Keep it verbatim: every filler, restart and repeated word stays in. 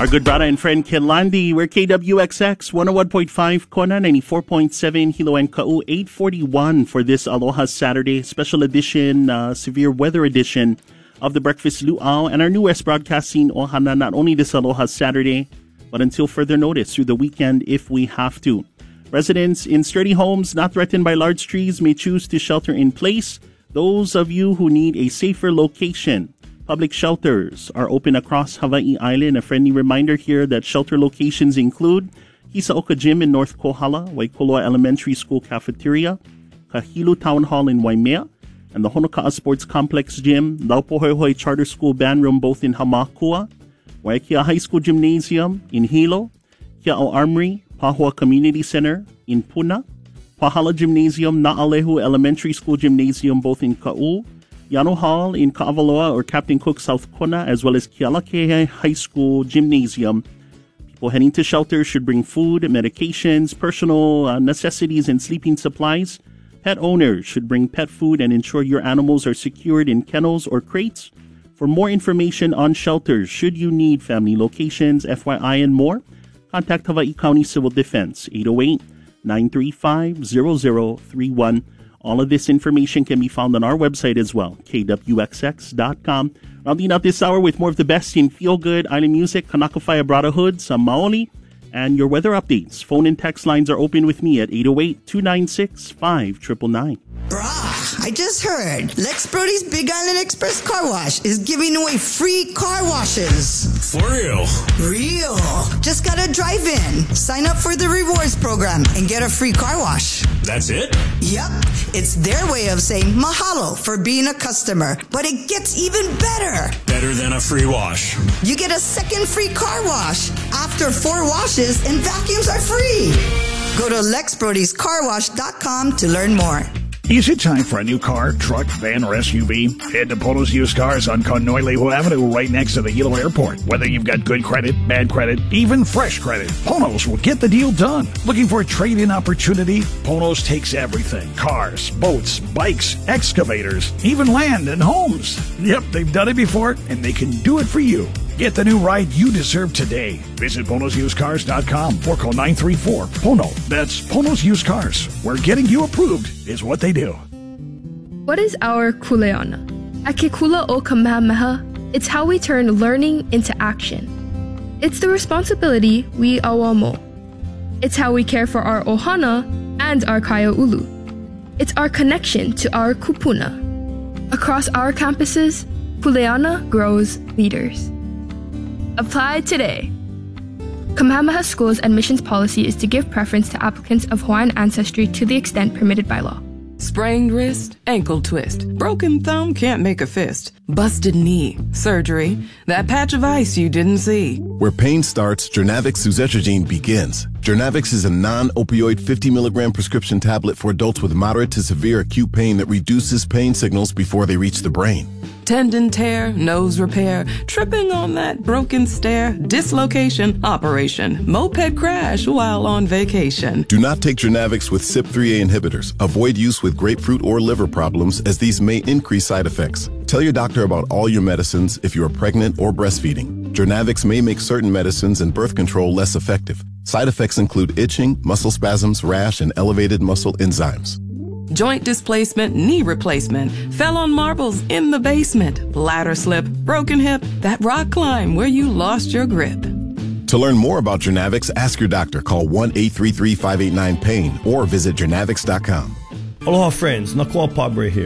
Our good brother and friend Ken Landy, we're K W X X one oh one point five Kona, ninety-four point seven Hilo and Ka'u, eight forty-one for this Aloha Saturday special edition, uh, severe weather edition of the Breakfast Luau and our newest broadcasting Ohana, not only this Aloha Saturday, but until further notice through the weekend if we have to. Residents in sturdy homes not threatened by large trees may choose to shelter in place. Those of you who need a safer location, public shelters are open across Hawaii Island. A friendly reminder here that shelter locations include Hisaoka Gym in North Kohala, Waikoloa Elementary School Cafeteria, Kahilu Town Hall in Waimea, and the Honoka'a Sports Complex Gym, Laupohoehoi Charter School Band Room both in Hamakua, Waiakea High School Gymnasium in Hilo, Kia'o Armory, Pahua Community Center in Puna, Pahala Gymnasium, Na'alehu Elementary School Gymnasium both in Ka'u, Yano Hall in Ka'avaloa or Captain Cook, South Kona, as well as Kealakea High School Gymnasium. People heading to shelters should bring food, medications, personal uh, necessities, and sleeping supplies. Pet owners should bring pet food and ensure your animals are secured in kennels or crates. For more information on shelters, should you need family locations, F Y I, and more, contact Hawaii County Civil Defense, eight oh eight, nine three five, zero zero three one. All of this information can be found on our website as well, K W X X dot com. Rounding out this hour with more of the best in feel-good island music, Kanaka Whaia Brotherhood, some Maoli, and your weather updates. Phone and text lines are open with me at eight oh eight, two nine six, five nine nine nine. Brah, I just heard Lex Brody's Big Island Express Car Wash is giving away free car washes. For real? Real. Just gotta drive in, sign up for the rewards program, and get a free car wash. That's it? Yep. It's their way of saying mahalo for being a customer, but it gets even better. Better than a free wash. You get a second free car wash. After four washes, and vacuums are free. Go to lex brodys car wash dot com to learn more. Is it time for a new car, truck, van, or S U V? Head to Pono's Used Cars on Kaho'olawe Avenue right next to the Hilo Airport. Whether you've got good credit, bad credit, even fresh credit, Pono's will get the deal done. Looking for a trade-in opportunity? Pono's takes everything. Cars, boats, bikes, excavators, even land and homes. Yep, they've done it before, and they can do it for you. Get the new ride you deserve today. Visit ponos used cars dot com or call nine three four, P O N O. That's Ponos Used Cars, where getting you approved is what they do. What is our kuleana? At Ke Kula o Kamehameha, it's how we turn learning into action. It's the responsibility we awamo. It's how we care for our ohana and our kaia'ulu. It's our connection to our kupuna. Across our campuses, kuleana grows leaders. Apply today. Kamehameha School's admissions policy is to give preference to applicants of Hawaiian ancestry to the extent permitted by law. Sprained wrist, ankle twist, broken thumb can't make a fist, busted knee, surgery, that patch of ice you didn't see. Where pain starts, Jernavix suzetrigine begins. Jernavix is a non-opioid fifty milligram prescription tablet for adults with moderate to severe acute pain that reduces pain signals before they reach the brain. Tendon tear, nose repair, tripping on that broken stair, dislocation, operation, moped crash while on vacation. Do not take Jernavix with C Y P three A inhibitors. Avoid use with grapefruit or liver problems, as these may increase side effects. Tell your doctor about all your medicines if you are pregnant or breastfeeding. Jernavix may make certain medicines and birth control less effective. Side effects include itching, muscle spasms, rash, and elevated muscle enzymes. Joint displacement, knee replacement, fell on marbles in the basement, ladder slip, broken hip, that rock climb where you lost your grip. To learn more about Jernavix, ask your doctor. Call one eight three three, five eight nine, PAIN or visit jernavix dot com. Aloha friends, Nakua Pabre here.